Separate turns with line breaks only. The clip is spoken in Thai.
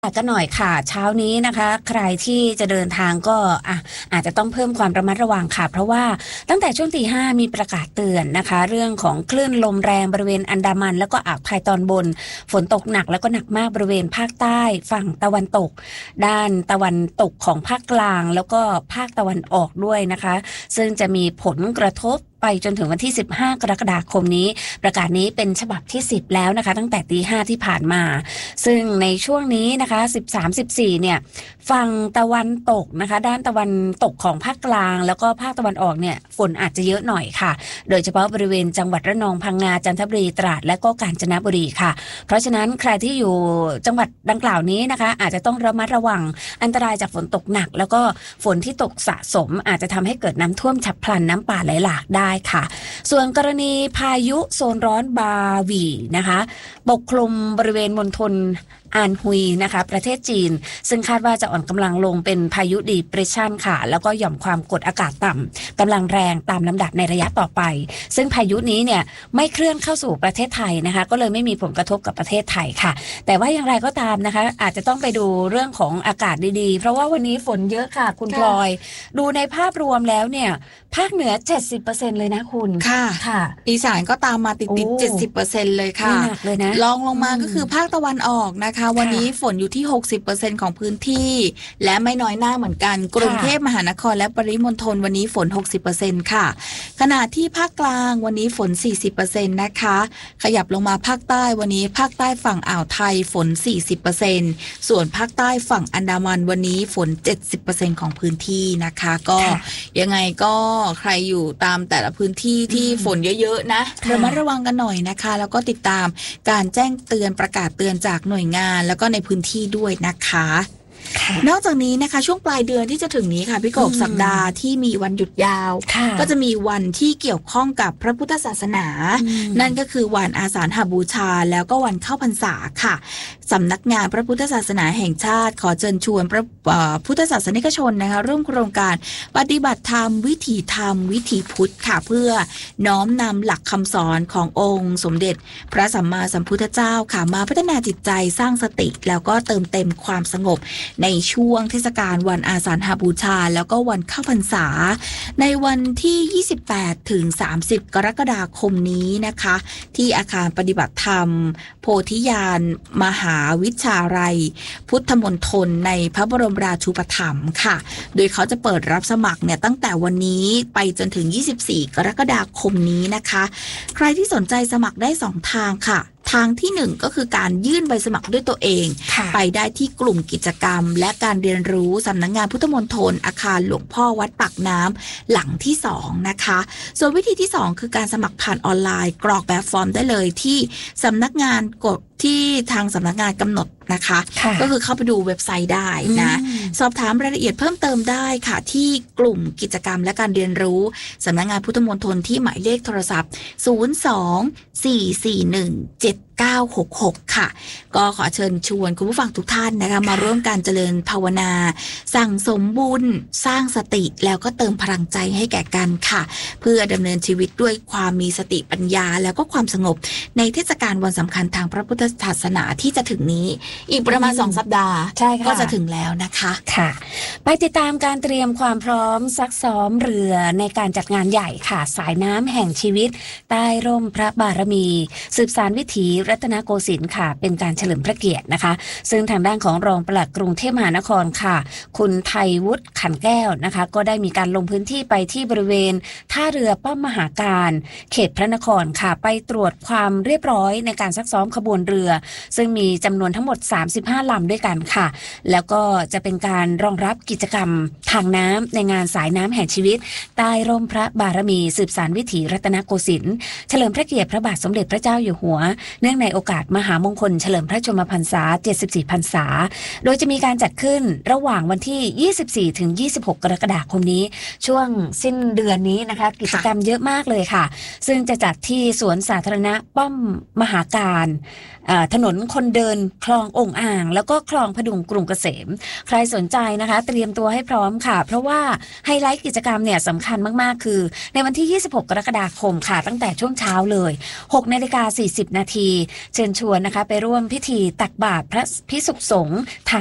กันหน่อยค่ะเช้านี้นะคะใครที่จะเดินทางก็อาจจะต้องเพิ่มความระมัดระวังค่ะเพราะว่าตั้งแต่ช่วงตี 5มีประกาศเตือนนะคะเรื่องของคลื่นลมแรงบริเวณอันดามันแล้วก็อ่าวไทยตอนบนฝนตกหนักแล้วก็หนักมากบริเวณภาคใต้ฝั่งตะวันตกด้านตะวันตกของภาคกลางแล้วก็ภาคตะวันออกด้วยนะคะซึ่งจะมีผลกระทบไปจนถึงวันที่15กรกฎาคมนี้ประกาศนี้เป็นฉบับที่10แล้วนะคะตั้งแต่ตี 5ที่ผ่านมาซึ่งในช่วงนี้นะคะ13-14เนี่ยฝั่งตะวันตกนะคะด้านตะวันตกของภาคกลางแล้วก็ภาคตะวันออกเนี่ยฝนอาจจะเยอะหน่อยค่ะโดยเฉพาะบริเวณจังหวัดระนองพังงาจันทบุรีตราดและก็กาญจนบุรีค่ะเพราะฉะนั้นใครที่อยู่จังหวัดดังกล่าวนี้นะคะอาจจะต้องระมัดระวังอันตรายจากฝนตกหนักแล้วก็ฝนที่ตกสะสมอาจจะทำให้เกิดน้ำท่วมฉับพลันน้ำป่าไหลหลากได้ค่ะส่วนกรณีพายุโซนร้อนบาหวีนะคะปกคลุมบริเวณมณฑลอานฮุยนะคะประเทศจีนซึ่งคาดว่าจะอ่อนกำลังลงเป็นพายุดีเพรสชันค่ะแล้วก็หย่อมความกดอากาศต่ำกำลังแรงตามลำดับในระยะต่อไปซึ่งพายุนี้เนี่ยไม่เคลื่อนเข้าสู่ประเทศไทยนะคะก็เลยไม่มีผลกระทบกับประเทศไทยค่ะแต่ว่าอย่างไรก็ตามนะคะอาจจะต้องไปดูเรื่องของอากาศดีๆเพราะว่าวันนี้ฝนเยอะค่ะคุณพลอยดูในภาพรวมแล้วเนี่ยภาคเหนือ 70% เลยนะคุณ
ค่ะอีสานก็ตามมาติด 70% เลยค่ะ
หนักเลยนะ
รองลงมาก็คือภาคตะวันออกนะคะวันนี้ฝนอยู่ที่ 60% ของพื้นที่และไม่น้อยหน้าเหมือนกันกรุงเทพมหานครและปริมณฑลวันนี้ฝน 60% ค่ะขณะที่ภาคกลางวันนี้ฝน 40% นะคะขยับลงมาภาคใต้วันนี้ภาคใต้ฝั่งอ่าวไทยฝน 40% ส่วนภาคใต้ฝั่งอันดามันวันนี้ฝน 70% ของพื้นที่นะคะก็ยังไงก็ใครอยู่ตามแต่ละพื้นที่ที่ฝนเยอะๆนะระมัดระวังกันหน่อยนะคะแล้วก็ติดตามการแจ้งเตือนประกาศเตือนจากหน่วยงานแล้วก็ในพื้นที่ด้วยนะคะนอกจากนี้นะคะช่วงปลายเดือนที่จะถึงนี้ค่ะพี่กบสัปดาห์ที่มีวันหยุดยาวก็จะมีวันที่เกี่ยวข้องกับพระพุทธศาสนานั่นก็คือวันอาสาฬหบูชาแล้วก็วันเข้าพรรษาค่ะสำนักงานพระพุทธศาสนาแห่งชาติขอเชิญชวนพระพุทธศาสนิกชนนะคะร่วมโครงการปฏิบัติธรรมวิถีธรรมวิถีพุทธค่ะเพื่อน้อมนำหลักคำสอนขององค์สมเด็จพระสัมมาสัมพุทธเจ้าค่ะมาพัฒนาจิตใจสร้างสติแล้วก็เติมเต็มความสงบในช่วงเทศกาลวันอาสาฬหบูชาแล้วก็วันเข้าพรรษาในวันที่28ถึง30กรกฎาคมนี้นะคะที่อาคารปฏิบัติธรรมโพธิญาณมหาวิชาลัยพุทธมณฑลในพระบรมราชูปถัมภ์ค่ะโดยเขาจะเปิดรับสมัครเนี่ยตั้งแต่วันนี้ไปจนถึง24กรกฎาคมนี้นะคะใครที่สนใจสมัครได้2ทางค่ะทางที่1ก็คือการยื่นใบสมัครด้วยตัวเองไปได้ที่กลุ่มกิจกรรมและการเรียนรู้สำนักงานพุทธมณฑลอาคารหลวงพ่อวัดปากน้ำหลังที่2นะคะส่วนวิธีที่2คือการสมัครผ่านออนไลน์กรอกแบบฟอร์มได้เลยที่สำนักงานกดที่ทางสำนักงานกำหนดนะคะก็คือเข้าไปดูเว็บไซต์ได้นะสอบถามรายละเอียดเพิ่มเติมได้ค่ะที่กลุ่มกิจกรรมและการเรียนรู้สำนักงานพุทธมณฑลที่หมายเลขโทรศัพท์02-441-7966ค่ะก็ขอเชิญชวนคุณผู้ฟังทุกท่านนะคะมาร่วมการเจริญภาวนาสั่งสมบุญสร้างสติแล้วก็เติมพลังใจให้แก่กันค่ะเพื่อดำเนินชีวิตด้วยความมีสติปัญญาแล้วก็ความสงบในเทศกาลวันสำคัญทางพระพุทธศาสนาที่จะถึงนี้อีกประมาณ2สัปดาห์ก็จะถึงแล้วนะคะ
ค่ะไปติดตามการเตรียมความพร้อมซักซ้อมเรือในการจัดงานใหญ่ค่ะสายน้ำแห่งชีวิตใต้ร่มพระบารมีสืบสานวิถีรัตนโกสินทร์ค่ะเป็นการเฉลิมพระเกียรตินะคะซึ่งทางด้านของรองปลัดกรุงเทพมหานครค่ะคุณไทยวุฒิขันแก้วนะคะก็ได้มีการลงพื้นที่ไปที่บริเวณท่าเรือป้อมมหาการเขตพระนครค่ะไปตรวจความเรียบร้อยในการซักซ้อมขบวนเรือซึ่งมีจำนวนทั้งหมด35ลำด้วยกันค่ะแล้วก็จะเป็นการรองรับกิจกรรมทางน้ำในงานสายน้ำแห่งชีวิตใต้ร่มพระบารมีสืบสานวิถีรัตนโกสินทร์เฉลิมพระเกียรติพระบาทสมเด็จพระเจ้าอยู่หัวเนื่องในโอกาสมหามงคลเฉลิมพระชนมพรรษา74พรรษาโดยจะมีการจัดขึ้นระหว่างวันที่24ถึง26กรกฎาคมนี้ช่วงสิ้นเดือนนี้นะคะกิจกรรมเยอะมากเลยค่ะซึ่งจะจัดที่สวนสาธารณะป้อมมหาการถนนคนเดินคลององอ่างแล้วก็คลองพดุงกรุงเกษมใครสนใจนะคะเตรียมตัวให้พร้อมค่ะเพราะว่าไฮไลท์กิจกรรมเนี่ยสำคัญมากๆคือในวันที่26กรกฎาคมค่ะตั้งแต่ช่วงเช้าเลย6:40 น. เชิญชวนนะคะไปร่วมพิธีตักบาตรพระภิกษุสงฆ์